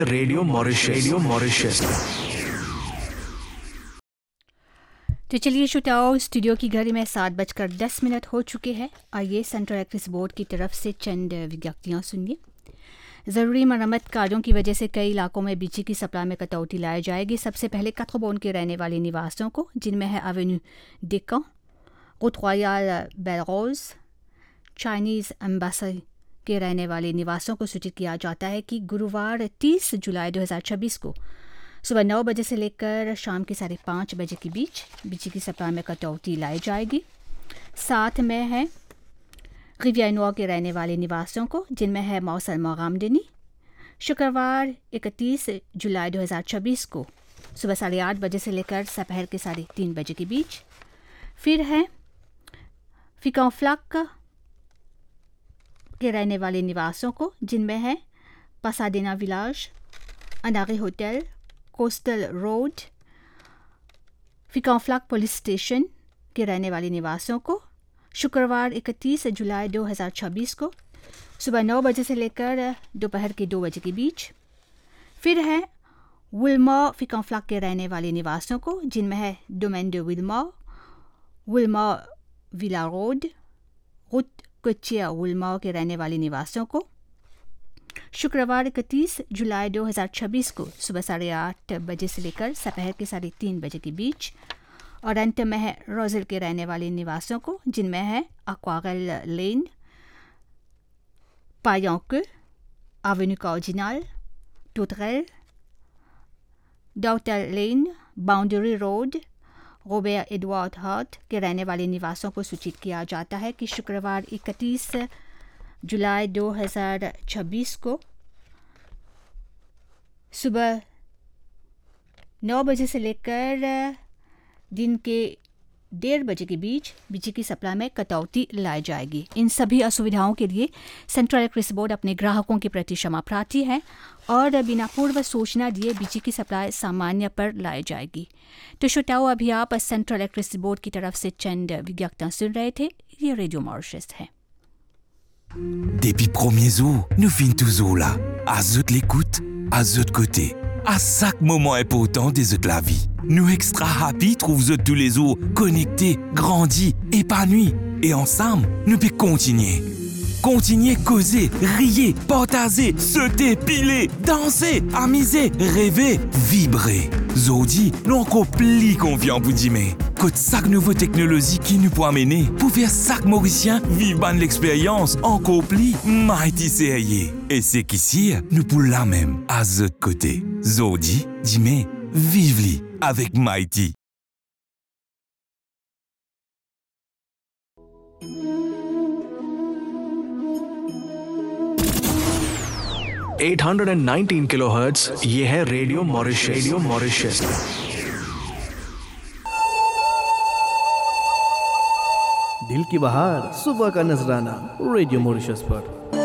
Radio Mauritius. तो चलिए श्रोताओ, studio की घड़ी में 7:10 हो चुके हैं। आइए सेंट्रल इलेक्ट्रिसिटी बोर्ड की तरफ से चंद विज्ञप्तियाँ सुनिए। ज़रूरी मरम्मत कार्यों की वजह से कई इलाकों में बिजली की सप्लाई में कटौती लाई जाएगी। सबसे पहले कथोबोन के रहने वाले निवासियों को, जिनमें है Avenue Deka, root royal Belrose, Chinese embassy के रहने वाले निवासियों को सूचित किया जाता है कि गुरुवार 30 जुलाई 2026 को सुबह 9 बजे से लेकर शाम के 5:30 बजे के बीच बिजली की सप्लाई में कटौती लाई जाएगी। साथ में है रिवियानोआ के रहने वाले निवासियों को, जिनमें है मौसल मोगामदनी, शुक्रवार 31 जुलाई 2026 को सुबह 8:30 बजे से लेकर दोपहर के 3:30 बजे के बीच। फिर है फिकाफ्लाक के रहने वाले निवासियों को, जिनमें है पासाडेना विलाज, अनारी hotel, coastal road, फिकाफ्लाक police station के रहने वाले निवासियों को शुक्रवार 31 जुलाई 2026 को सुबह 9 बजे से लेकर दोपहर के 2 बजे के बीच। फिर है विल्मा फिकाफ्लाक के रहने वाले निवासियों को, जिनमें है domain de Wilma, Wilma villa road, root कोचिया विल्मा के रहने वाले निवासियों को शुक्रवार 31 जुलाई 2026 को सुबह 8:30 बजे से लेकर दोपहर के 3:30 बजे के बीच। और अंत में है रोजिल के रहने वाले निवासियों को, जिनमें है एक्वारेल लेन, पायांक, एवेन्यू कार्डिनल, टोटरेल, डॉटर लेन, boundary road, Robert Edward heart के रहने वाले निवासियों को सूचित किया जाता है कि शुक्रवार 31 जुलाई 2026 को सुबह 9 बजे से लेकर दिन के 1:30 बजे के बीच बिजली की सप्लाई में कटौती लाई जाएगी। इन सभी असुविधाओं के लिए सेंट्रल इलेक्ट्रिसिटी बोर्ड अपने ग्राहकों के प्रति क्षमा प्रार्थी है और बिना पूर्व सूचना दिए बिजली की सप्लाई सामान्य पर लाई जाएगी। तो श्रोताओ, अभी आप सेंट्रल इलेक्ट्रिसिटी बोर्ड की तरफ से चंद विज्ञप्तियाँ सुन रहे थे। ये रेडियो मॉरिशस है। Depuis premiers jours, nous finissons toujours là. À zut l'écoute, à zut côté. À chaque moment important de zut la vie. Nous extra happy trouvent zut tous les jours connectés, grandis, épanouis. Et ensemble, nous pouvons continuer. Continuer causer, rier, partager, sauter, piler, danser, amuser, rêver, vibrer. Zodi, nous encore plus confiants pour dire que chaque nouvelle technologie qui nous peut amener pour faire chaque Mauricien vivre l'expérience encore plus mighty sérieux. Et c'est qu'ici, nous pour la même à l'autre côté. Zodi, dis-moi, vive-li avec Mighty. Eight 819 kilohertz, ये है radio Mauritius. दिल की बहार, सुबह का नजराना, radio Mauritius पर।